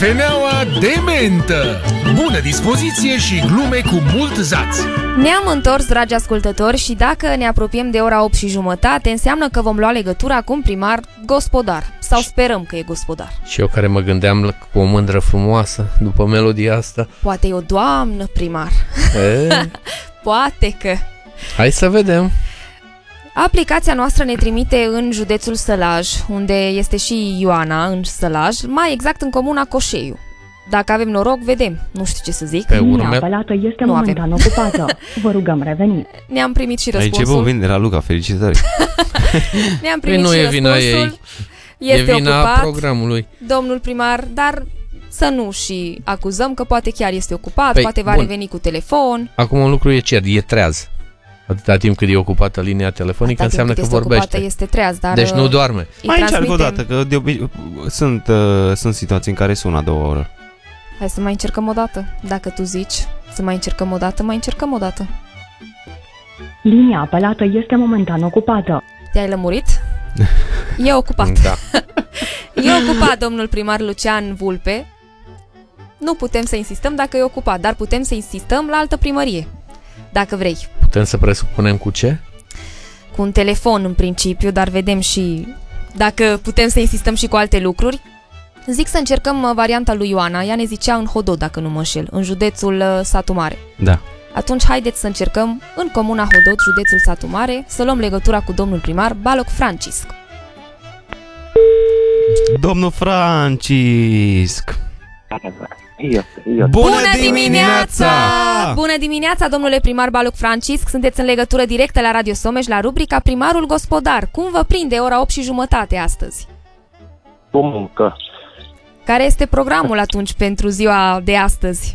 Cafeneaua de mentă. Bună dispoziție și glume cu mult zaț. Ne-am întors, dragi ascultători, și dacă ne apropiem de ora 8:30, înseamnă că vom lua legătura cu un primar gospodar. Sau sperăm că e gospodar. Și eu care mă gândeam cu o mândră frumoasă după melodia asta. Poate e o doamnă primar. Poate că. Hai să vedem. Aplicația noastră ne trimite în județul Sălaj, unde este și Ioana, în Sălaj, mai exact în comuna Coșeiu. Dacă avem noroc, vedem. Nu știu ce să zic. Linia apelată este momentan ocupată. Vă rugăm reveni. Ne-am primit și răspunsul. Aici e bun, de la Luca, felicitări. Ne-am primit și e răspunsul. vina ei. Este e vina ocupat, programului. domnul primar, dar să nu și acuzăm că poate chiar este ocupat, poate va reveni cu telefon. Acum un lucru e cert, e treaz. Atâta timp cât e ocupată linia telefonică, înseamnă că vorbește. Este treaz, dar deci nu doarme. Mai încearcă o dată, că sunt situații în care sună a doua oră. Hai să mai încercăm o dată. Dacă tu zici să mai încercăm o dată, mai încercăm o dată. Linia apelată este momentan ocupată. Te-ai lămurit? E ocupat. Da. E ocupat, domnul primar Lucian Vulpe. Nu putem să insistăm dacă e ocupat, dar putem să insistăm la altă primărie, dacă vrei. Putem să presupunem cu ce? Cu un telefon în principiu, dar vedem și dacă putem să insistăm și cu alte lucruri. Zic să încercăm varianta lui Ioana. Ea ne zicea în Hodod, dacă nu mă înșel, în județul Satu Mare. Da. Atunci haideți să încercăm în comuna Hodod, județul Satu Mare, să luăm legătura cu domnul primar Baloc Francisc. Domnul Francisc! Bună dimineața! Bună dimineața, domnule primar Baloc Francisc. Sunteți în legătură directă la Radio Someș, la rubrica Primarul Gospodar. Cum vă prinde ora 8:30 astăzi? Cu muncă. Care este programul atunci pentru ziua de astăzi?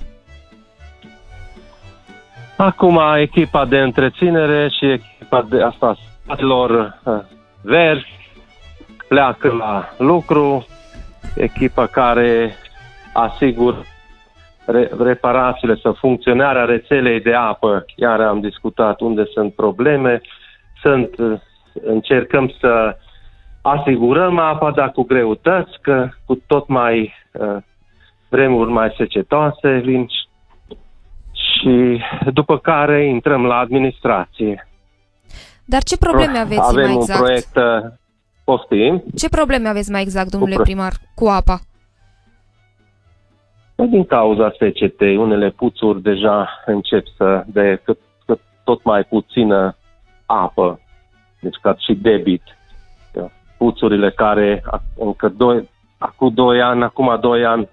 Acum echipa de întreținere și echipa de spatelor verzi pleacă la lucru, echipa care asigură reparațiile sau funcționarea rețelei de apă. Iar am discutat unde sunt probleme, încercăm să asigurăm apa, dar cu greutăți, că cu tot mai vremuri mai secetoase vin și după care intrăm la administrație. Dar ce probleme aveți Avem mai exact? Un proiect, poftim. Ce probleme aveți mai exact, domnule primar, cu apa? Din cauza secetei, unele puțuri deja încep de tot mai puțină apă, deci ca și debit. Puțurile care acum 2 ani,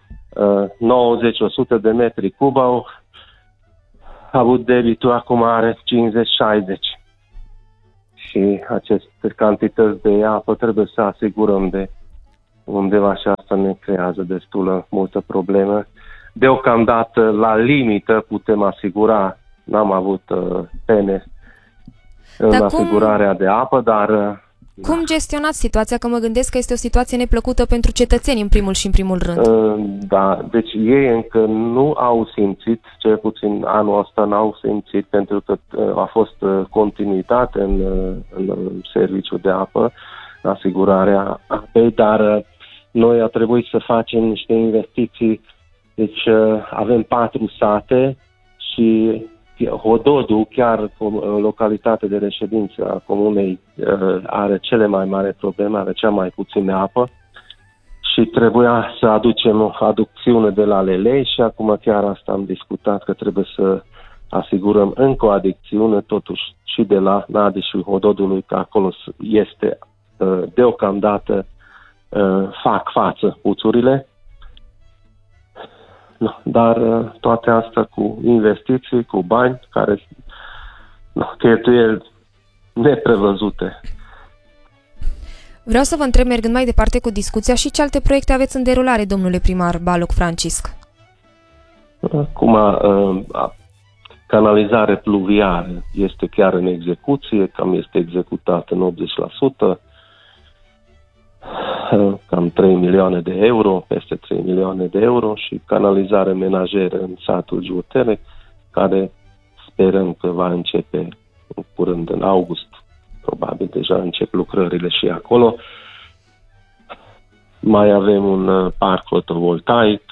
90-100 de metri cub au avut debitul, acum are 50-60. Și aceste cantități de apă trebuie să asigurăm de undeva și asta ne creează destulă multă problemă. Deocamdată, la limită, putem asigura, n-am avut pene în asigurarea de apă, dar... Cum gestionați situația? Că mă gândesc că este o situație neplăcută pentru cetățeni în primul și în primul rând. Da, deci ei încă nu au simțit, cel puțin anul ăsta n-au simțit, pentru că a fost continuitate în serviciul de apă, asigurarea apei, dar noi a trebuit să facem niște investiții. Deci avem 4 sate și Hododul, chiar localitate de reședință a comunei, are cele mai mari probleme, are cea mai puțină apă și trebuia să aducem o aducțiune de la Lelei și acum chiar asta am discutat, că trebuie să asigurăm încă o aducțiune totuși și de la Nadi și Hododului, că acolo este deocamdată fac față puțurile. Dar toate astea cu investiții, cu bani, care cheltuieli neprevăzute. Vreau să vă întreb, mergând mai departe cu discuția, și ce alte proiecte aveți în derulare, domnule primar Baloc Francisc? Acum, canalizare pluvială este chiar în execuție, cam este executată în 80%. Cam 3 milioane de euro, peste 3 milioane de euro, și canalizare menajeră în satul Jurtele, care sperăm că va începe în curând, în august. Probabil deja încep lucrările și acolo. mai avem un parc fotovoltaic,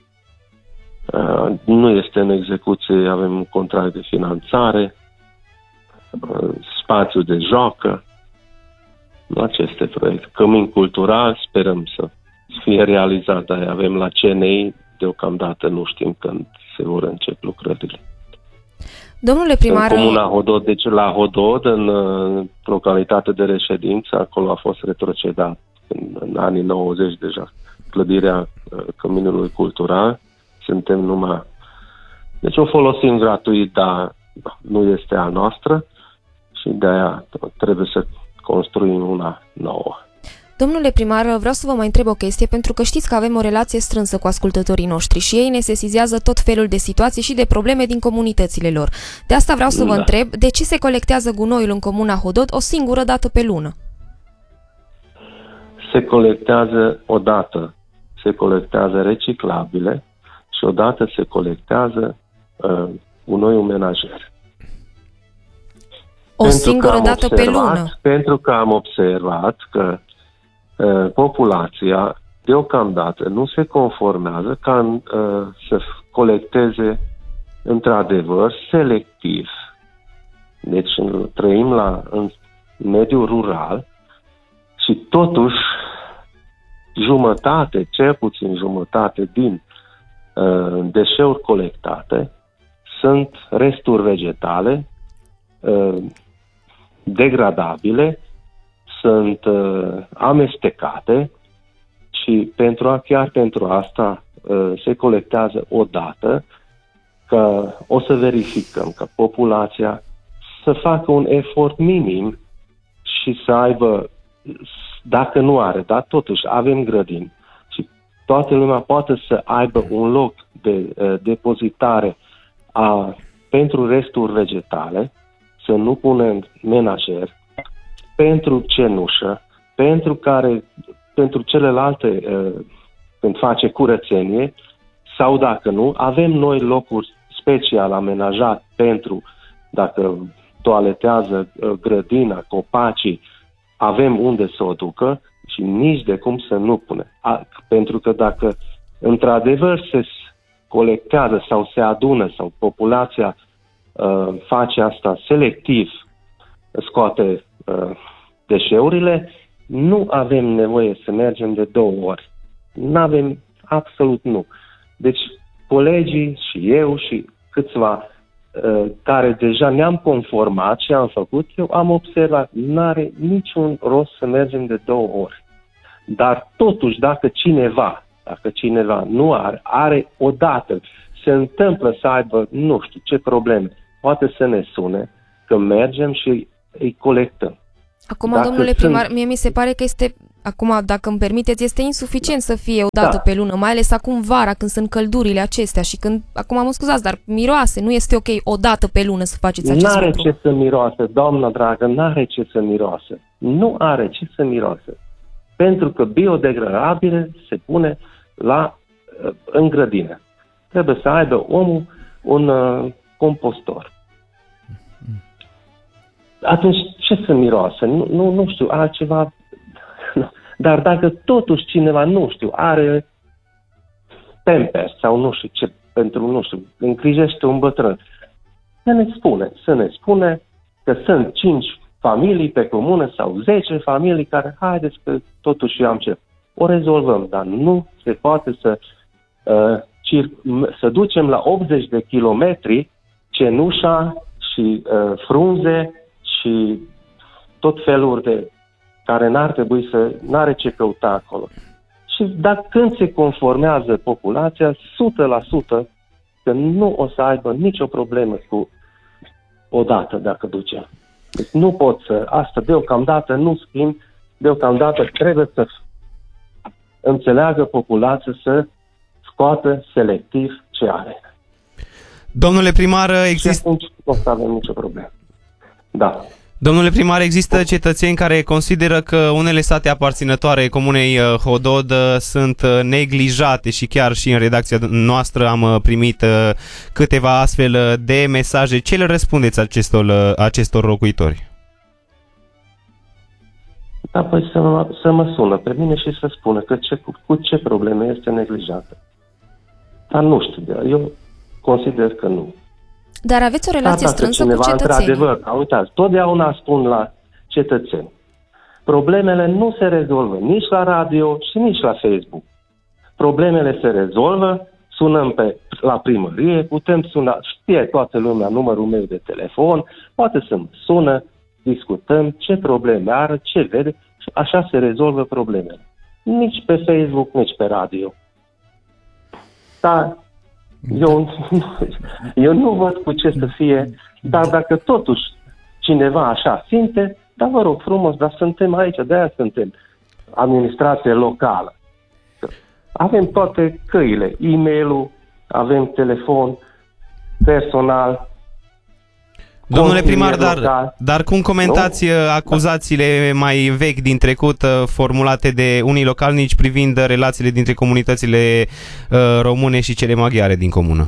nu este în execuție, avem un contract de finanțare, spațiu de joacă, aceste proiecte. Cămin cultural, sperăm să fie realizat, dar avem la CNI, deocamdată nu știm când se vor începe lucrările. Domnule primar... În comuna Hodod, deci la Hodod, în localitate de reședință, acolo a fost retrocedat în anii 90 deja clădirea Căminului Cultural. Suntem numai... Deci o folosim gratuit, dar nu este a noastră și de-aia trebuie să construim una nouă. Domnule primar, vreau să vă mai întreb o chestie, pentru că știți că avem o relație strânsă cu ascultătorii noștri și ei ne sesizează tot felul de situații și de probleme din comunitățile lor. De asta vreau să vă întreb, de ce se colectează gunoiul în comuna Hodod o singură dată pe lună? Se colectează odată, se colectează reciclabile și odată se colectează gunoiul menajer. O singură dată pe lună? Pentru că am observat că populația deocamdată nu se conformează ca să colecteze într-adevăr selectiv. Deci trăim în mediul rural și totuși jumătate, cel puțin jumătate din deșeuri colectate sunt resturi vegetale degradabile, sunt amestecate și chiar pentru asta se colectează odată, că o să verificăm că populația să facă un efort minim și să aibă, dacă nu are, dar totuși avem grădini și toată lumea poate să aibă un loc de depozitare pentru resturi vegetale, să nu punem menajer, pentru cenușă, pentru celelalte când face curățenie, sau dacă nu, avem noi locuri special amenajat pentru, dacă toaletează grădina, copacii, avem unde să o ducă și nici de cum să nu pune. Pentru că dacă într-adevăr se colectează sau se adună sau populația face asta selectiv, scoate deșeurile, nu avem nevoie să mergem de 2 ori. N-avem, absolut nu. Deci colegii și eu și câțiva care deja ne-am conformat și am făcut, eu am observat, n-are niciun rost să mergem de 2 ori. Dar totuși, dacă cineva nu are odată, se întâmplă să aibă, nu știu ce probleme, poate să ne sune, că mergem și îi colectăm. Acum, domnule primar, mie mi se pare că este, acum, dacă îmi permiteți, este insuficient să fie o dată pe lună, mai ales acum vara, când sunt căldurile acestea și când, acum mă scuzați, dar miroase, nu este ok o dată pe lună să faceți acest lucru. N-are ce să miroase, doamna dragă, n-are ce să miroase. Nu are ce să miroase. Pentru că biodegradabile se pune în grădină. Trebuie să aibă omul un compostor. Atunci ce să miroase? Nu știu, altceva. Dar dacă totuși cineva, nu știu, are Pampers sau nu știu ce, îngrijește un bătrân, să ne spune că sunt 5 familii pe comună sau 10 familii care, haideți că totuși eu am ce. O rezolvăm, dar nu se poate să ducem la 80 de kilometri cenușa și frunze și tot felul de care n-are ce căuta acolo. Și când se conformează populația, 100% că nu o să aibă nicio problemă cu odată dacă duce. Deci nu pot asta deocamdată nu schimb, deocamdată trebuie să înțeleagă populația să scoată selectiv ce are. Domnule primar, există... Și atunci nu o să avem nicio problemă. Da. Domnule primar, există cetățeni care consideră că unele sate aparținătoare comunei Hodod sunt neglijate și chiar și în redacția noastră am primit câteva astfel de mesaje. Ce le răspundeți acestor locuitori? apoi să mă sună pe mine și să spună că cu ce probleme este neglijată. Dar nu știu, eu consider că nu. Dar aveți o relație strânsă cu cetățenii. Într-adevăr, uitați, totdeauna spun la cetățeni, problemele nu se rezolvă nici la radio și nici la Facebook. Problemele se rezolvă, sunăm la primărie, putem suna, știe toată lumea numărul meu de telefon, poate să mă sună, discutăm ce probleme are, ce vede și așa se rezolvă problemele. Nici pe Facebook, nici pe radio. Dar eu nu văd cu ce să fie, dar dacă totuși cineva așa simte, dar vă rog frumos, dar suntem aici, de-aia suntem administrație locală. Avem toate căile, e-mail-ul, avem telefon, personal. Domnule primar, dar cum comentați acuzațiile mai vechi din trecut formulate de unii localnici privind relațiile dintre comunitățile române și cele maghiare din comună?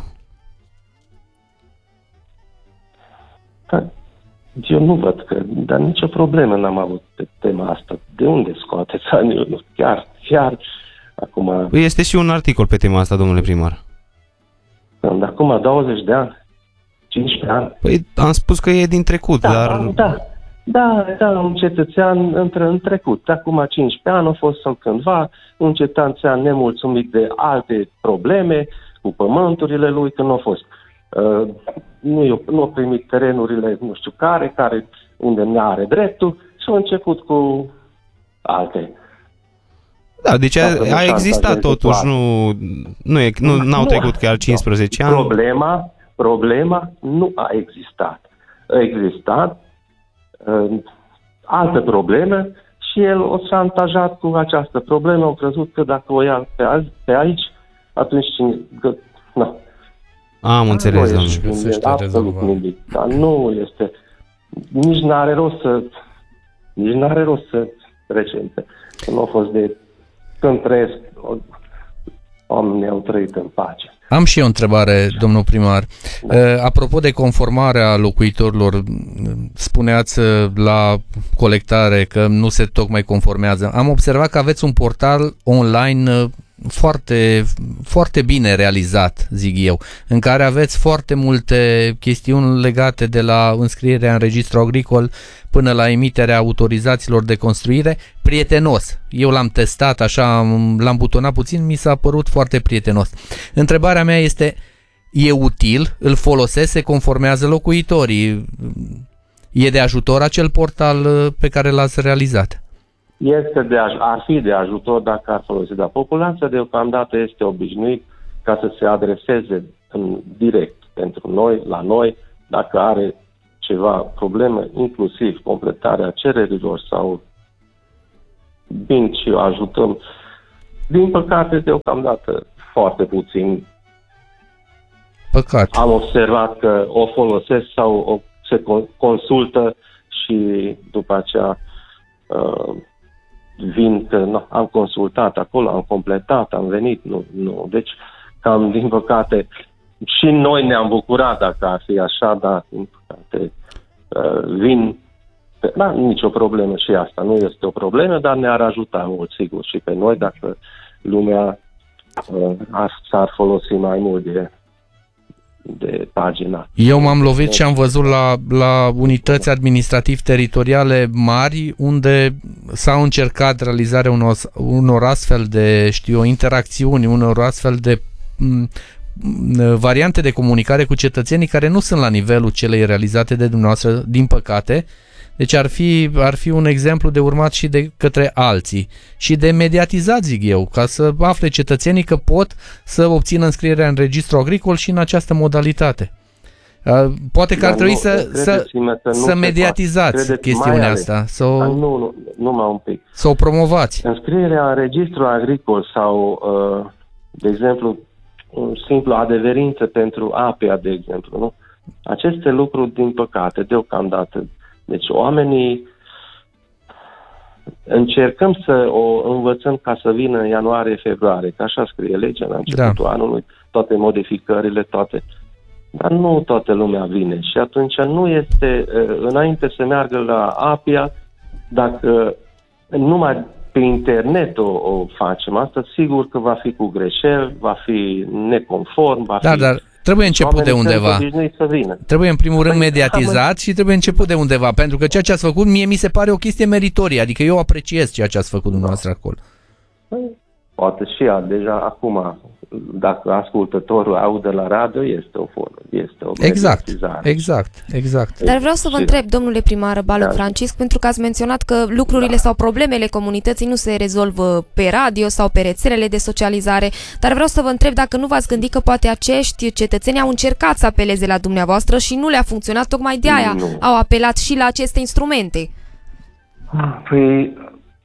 Eu nu văd dar nicio problemă n-am avut pe tema asta. De unde scoateți? Chiar acum... Este și un articol pe tema asta, domnule primar. Acum 20 de ani, 15 ani. Păi am spus că e din trecut, dar... Da, un cetățean în trecut. Acum 15 ani a fost sau cândva un cetățean nemulțumit de alte probleme cu pământurile lui, că nu a fost. Nu a primit terenurile nu știu care unde nu are dreptul și a început cu alte. Da, deci a existat totuși, n-au trecut chiar 15 ani. Problema nu a existat. A existat altă problemă și el o șantajat cu această problemă. Au crezut că dacă o ia pe aici, atunci nu. Am înțeles, domnule. Absolut nimic. Dar nu este... Nici n-are rost să trecem. Nu a fost de... Când trăiesc, oamenii au trăit în pace. Am și eu o întrebare, domnul primar. Apropo de conformarea locuitorilor, spuneați la colectare că nu se tocmai conformează. Am observat că aveți un portal online foarte, foarte bine realizat, zic eu, în care aveți foarte multe chestiuni legate de la înscrierea în registru agricol până la emiterea autorizațiilor de construire, prietenos. Eu l-am testat așa, l-am butonat puțin, mi s-a părut foarte prietenos. Întrebarea mea este, e util? Îl folosesc? Se conformează locuitorii? E de ajutor acel portal pe care l-ați realizat? Ar fi de ajutor dacă ar folosi, dar populația deocamdată este obișnuit ca să se adreseze în direct pentru noi, la noi, dacă are ceva probleme, inclusiv completarea cererilor sau vin și ajutăm. Din păcate, deocamdată, foarte puțin. Păcat. Am observat că o folosesc sau se consultă și după aceea vin că am consultat acolo, am completat, am venit, nu. Deci, cam din păcate, și noi ne-am bucurat dacă ar fi așa, dar din păcate vin. Da, nicio problemă și asta. Nu este o problemă, dar ne-ar ajuta mult, sigur, și pe noi dacă lumea s-ar folosi mai mult de pagina. Eu m-am lovit și am văzut la unități administrativ-teritoriale mari unde s-au încercat realizarea unor astfel de, interacțiuni, unor astfel de variante de comunicare cu cetățenii care nu sunt la nivelul celei realizate de dumneavoastră, din păcate. Deci ar fi un exemplu de urmat și de către alții și de mediatizat, zic eu, ca să afle cetățenii că pot să obțină înscrierea în registru agricol și în această modalitate. Poate că ar trebui să mediatizați chestiunea asta. Numai un pic. Să o promovați. Înscrierea în registru agricol sau, de exemplu, un simplu adeverință pentru APIA, de exemplu, nu? Aceste lucruri, din păcate, deocamdată. Deci oamenii încercăm să o învățăm ca să vină în ianuarie-februarie, că așa scrie legea la începutul anului, toate modificările, toate. Dar nu toată lumea vine și atunci nu este, înainte să meargă la APIA, dacă numai pe internet o facem asta, sigur că va fi cu greșeli, va fi neconform, va fi... Dar trebuie început de undeva. Trebuie în primul rând mediatizat și trebuie început de undeva, pentru că ceea ce ați făcut mie mi se pare o chestie meritorie, adică eu apreciez ceea ce ați făcut dumneavoastră acolo. Poate și ea, deja acum, dacă ascultătorul aude la radio, este o formă, este o mediatizare. Exact. Dar vreau să vă întreb, domnule primar Baloc Francisc, pentru că ați menționat că lucrurile sau problemele comunității nu se rezolvă pe radio sau pe rețelele de socializare, dar vreau să vă întreb dacă nu v-ați gândit că poate acești cetățeni au încercat să apeleze la dumneavoastră și nu le-a funcționat, tocmai de aia au apelat și la aceste instrumente. Păi,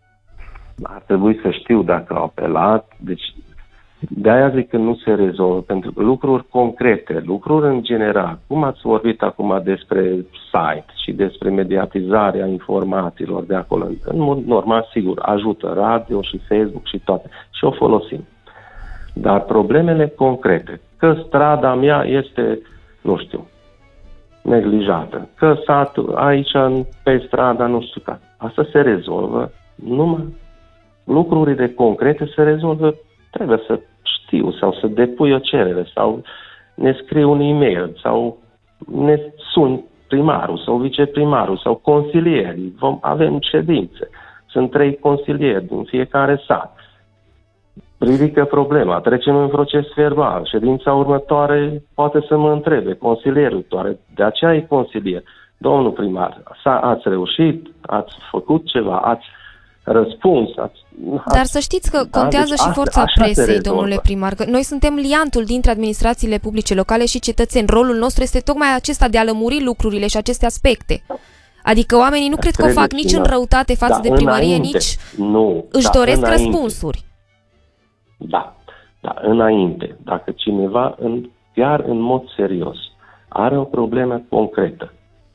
ar trebui să știu dacă au apelat, deci de-aia zic că nu se rezolvă, pentru că lucruri concrete, lucruri în general, cum ați vorbit acum despre site și despre mediatizarea informațiilor de acolo, în mod normal, sigur, ajută radio și Facebook și toate, și o folosim. Dar problemele concrete, că strada mea este, nu știu, neglijată, că satul aici pe strada, nu știu ca, asta se rezolvă numai lucrurile concrete se rezolvă, trebuie să știu sau să depui o cerere sau ne scrii un e-mail sau ne suni primarul sau viceprimarul sau consilierii. Avem ședințe. Sunt 3 consilieri din fiecare sat. Ridică problema, trecem în proces verbal. Ședința următoare poate să mă întrebe, consilierul toare, de aceea e consilier. Domnul primar, ați reușit, ați făcut ceva, ați răspuns. Dar să știți că contează și forța presei, domnule primar, că noi suntem liantul dintre administrațiile publice locale și cetățeni. Rolul nostru este tocmai acesta de a lămuri lucrurile și aceste aspecte. Adică oamenii nu cred că o fac nici în răutate față de primărie, nici își doresc răspunsuri. Da, înainte, dacă cineva chiar în mod serios are o problemă concretă,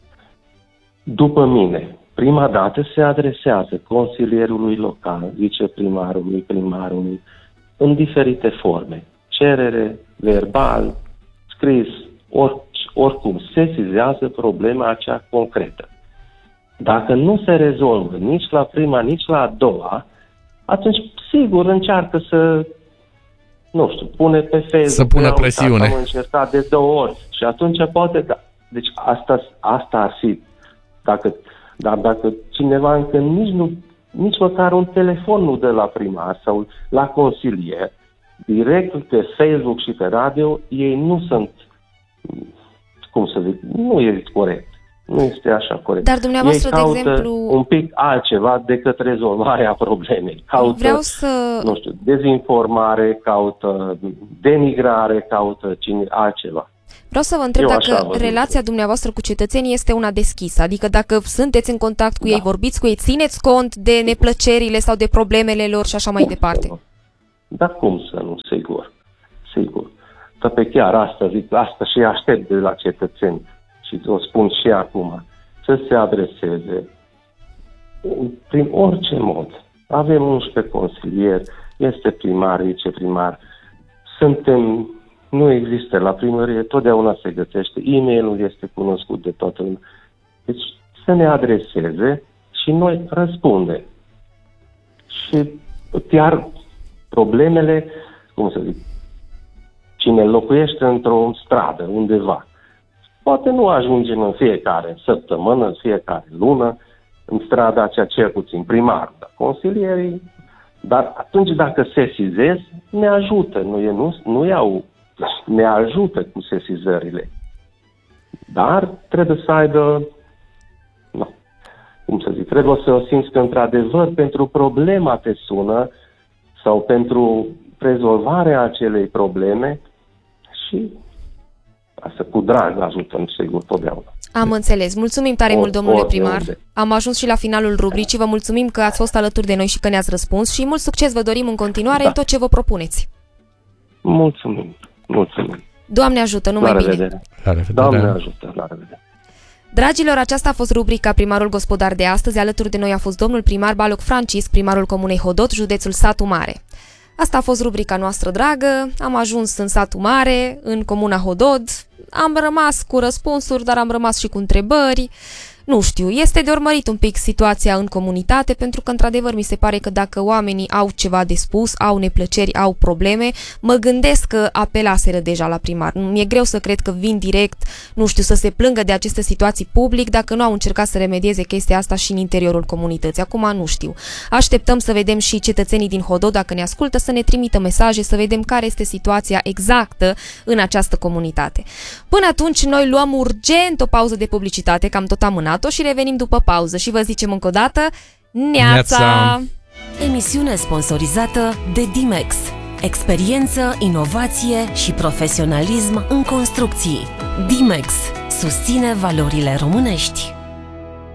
după mine, prima dată se adresează consilierului local, viceprimarului, primarului, în diferite forme. Cerere, verbal, scris, oricum, sesizează problema aceea concretă. Dacă nu se rezolvă nici la prima, nici la a doua, atunci, sigur, încearcă să, nu știu, pune pe Facebook. Să pună presiune. Am încercat de 2 ori și atunci poate, da. Deci asta ar fi, dar dacă cineva încă nici măcar un telefon nu dă la primar sau la consilier, direct pe Facebook și pe radio, ei nu sunt, cum să zic, nu e corect. Nu este așa corect. Dar dumneavoastră, ei caută de exemplu, un pic altceva decât rezolvarea problemei. Caută, nu știu, dezinformare, caută denigrare, caută altceva. Vreau să vă întreb dacă relația dumneavoastră cu cetățenii este una deschisă, adică dacă sunteți în contact cu ei, vorbiți cu ei, țineți cont de neplăcerile sau de problemele lor și așa mai departe. Dar cum să nu, sigur. Dar pe chiar asta zic, asta și aștept de la cetățeni și o spun și acum, să se adreseze prin orice mod. Avem 11 consilieri, este primar, viceprimar, nu există la primărie, totdeauna se găsește, e-mailul este cunoscut de toată lumea. Deci să ne adreseze și noi răspundem. Și chiar problemele, cum să zic, cine locuiește într-o stradă undeva, poate nu ajungem în fiecare săptămână, în fiecare lună, în strada aceea cel puțin primarul, dar consilierii, dar atunci dacă sesizez, ne ajută, nu iau, ne ajută cu sesizările. Dar trebuie să aibă, trebuie să o simți că într-adevăr pentru problema te sună sau pentru rezolvarea acelei probleme și asta cu drag ajutăm, sigur, totdeauna. Am înțeles. Mulțumim tare mult, domnule primar. Am ajuns și la finalul rubricii. Vă mulțumim că ați fost alături de noi și că ne-ați răspuns și mult succes vă dorim în continuare în tot ce vă propuneți. Mulțumim. Doamne ajută, numai bine. La revedere. Doamne ajută, la revedere. Dragilor, aceasta a fost rubrica Primarul Gospodar de astăzi. Alături de noi a fost domnul primar Baloc Francisc, primarul Comunei Hodot, județul Satu Mare. Asta a fost rubrica noastră dragă. Am ajuns în Satu Mare, în Comuna Hodod. Am rămas cu răspunsuri, dar am rămas și cu întrebări. Nu știu, este de urmărit un pic situația în comunitate, pentru că, într-adevăr, mi se pare că dacă oamenii au ceva de spus, au neplăceri, au probleme, mă gândesc că apelaseră deja la primar. Mi-e greu să cred că vin direct, nu știu, să se plângă de aceste situații public, dacă nu au încercat să remedieze chestia asta și în interiorul comunității. Acum nu știu. Așteptăm să vedem și cetățenii din Hodod, dacă ne ascultă, să ne trimită mesaje, să vedem care este situația exactă în această comunitate. Până atunci, noi luăm urgent o pauză de publicitate, că am tot amânat-o, și revenim după pauză și vă zicem încă o dată, neața! Emisiune sponsorizată de Dimex. Experiență, inovație și profesionalism în construcții. Dimex susține valorile românești.